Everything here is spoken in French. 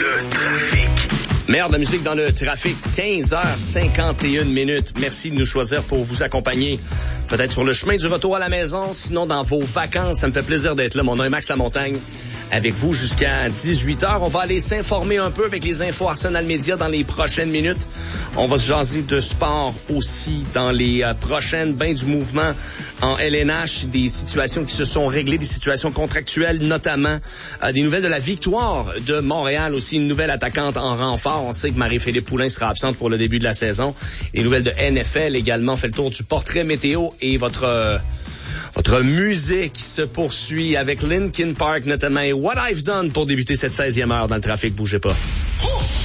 Le trafic. Meilleure de la musique dans le trafic, 15h51. Merci de nous choisir pour vous accompagner. Peut-être sur le chemin du retour à la maison, sinon dans vos vacances. Ça me fait plaisir d'être là. Mon nom est Max Lamontagne avec vous jusqu'à 18h. On va aller s'informer un peu avec les infos Arsenal Média dans les prochaines minutes. On va se jaser de sport aussi dans les prochaines. Ben du mouvement en LNH, des situations qui se sont réglées, des situations contractuelles, notamment des nouvelles de la victoire de Montréal, aussi une nouvelle attaquante en renfort. On sait que Marie-Philippe Poulin sera absente pour le début de la saison. Les nouvelles de NFL également. On fait le tour du portrait météo et votre musique se poursuit avec Linkin Park notamment et What I've Done pour débuter cette 16e heure dans le trafic. Bougez pas.